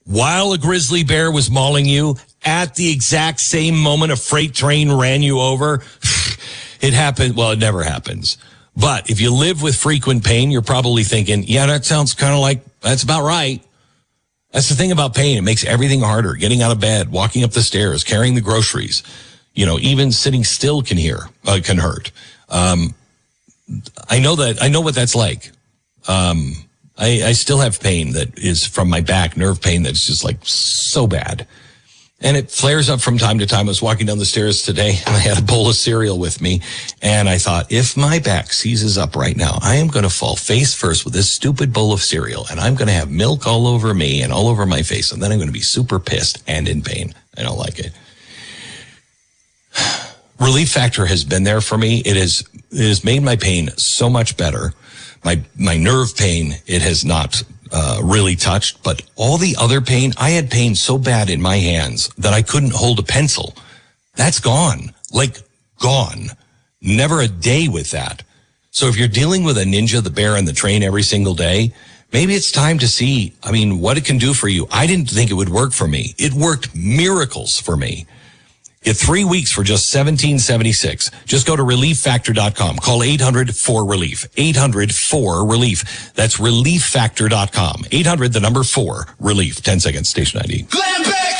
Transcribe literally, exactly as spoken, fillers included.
while a grizzly bear was mauling you, at the exact same moment a freight train ran you over. It happened. Well, it never happens. But if you live with frequent pain, you're probably thinking, yeah, that sounds kind of like, that's about right. That's the thing about pain. It makes everything harder. Getting out of bed, walking up the stairs, carrying the groceries, you know, even sitting still can hear, uh, can hurt. Um, I know that, I know what that's like. Um, I, I still have pain that is from my back, nerve pain that's just like so bad. And it flares up from time to time. I was walking down the stairs today and I had a bowl of cereal with me. And I thought, if my back seizes up right now, I am going to fall face first with this stupid bowl of cereal. And I'm going to have milk all over me and all over my face. And then I'm going to be super pissed and in pain. I don't like it. Relief Factor has been there for me. It has, it has made my pain so much better. My, my nerve pain, it has not Uh, really touched, but all the other pain, I had pain so bad in my hands that I couldn't hold a pencil. That's gone, like gone. Never a day with that. So if you're dealing with a Ninja, the bear, and the train every single day, maybe it's time to see, I mean, what it can do for you. I didn't think it would work for me. It worked miracles for me. Get three weeks for just seventeen seventy-six. Just go to relief factor dot com. Call eight hundred four relief. eight hundred four relief. That's relief factor dot com. eight hundred, the number four, relief. ten seconds, station I D.